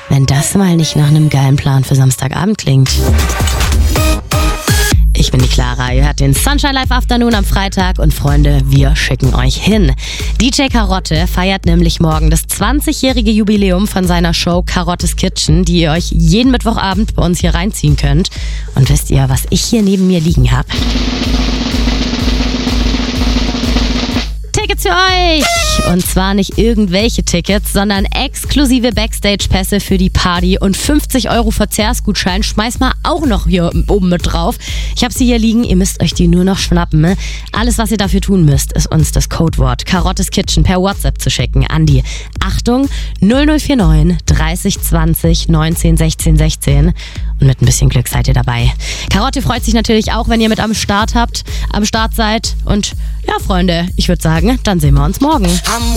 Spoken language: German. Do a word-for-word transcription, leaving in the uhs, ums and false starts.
Wenn das mal nicht nach einem geilen Plan für Samstagabend klingt. Ich bin die Clara, ihr hört den Sunshine Live Afternoon am Freitag und Freunde, wir schicken euch hin. D J Karotte feiert nämlich morgen das zwanzigjährige Jubiläum von seiner Show Karottes Kitchen, die ihr euch jeden Mittwochabend bei uns hier reinziehen könnt. Und wisst ihr, was ich hier neben mir liegen habe? Tickets für euch! Und zwar nicht irgendwelche Tickets, sondern exklusive Backstage-Pässe für die Party und fünfzig Euro Verzehrsgutschein. Schmeiß mal auch noch hier oben mit drauf. Ich habe sie hier liegen, ihr müsst euch die nur noch schnappen. Ne? Alles, was ihr dafür tun müsst, ist uns das Codewort Karottes Kitchen per WhatsApp zu schicken an die Achtung null null vier neun dreißig zwanzig neunzehn sechzehn sechzehn. Und mit ein bisschen Glück seid ihr dabei. Karotte freut sich natürlich auch, wenn ihr mit am Start habt, am Start seid. Und ja, Freunde, ich würde sagen, dann sehen wir uns morgen.